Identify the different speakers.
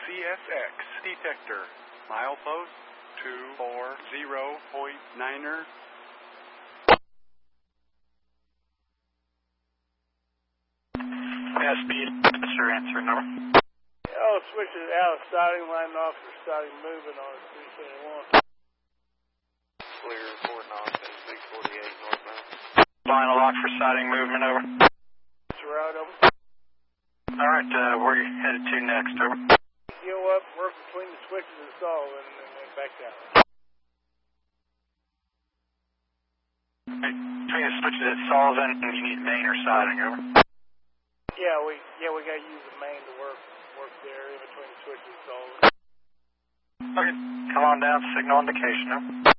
Speaker 1: CSX detector. Milepost 240.9er.
Speaker 2: Speed, sir, answer number.
Speaker 3: Oh, switch it out of siding, line officer, siding moving on 371.
Speaker 2: Clear, reporting off at 648 northbound. Final lock for siding movement, over.
Speaker 3: It's right over.
Speaker 2: Alright, where are you headed to next, over?
Speaker 3: Go up, work between the switches and Sullivan, and then back down.
Speaker 2: Between the switches at Sullivan, you need main or siding, over?
Speaker 3: Yeah, we gotta use the main to work there in between the switches and Sullivan.
Speaker 2: Okay, come on down, signal indication, over.